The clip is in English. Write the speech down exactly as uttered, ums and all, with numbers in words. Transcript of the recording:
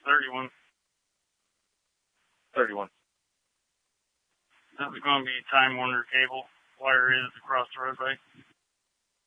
thirty-one. thirty-one. That's going to be Time Warner cable. Wire is across the roadway.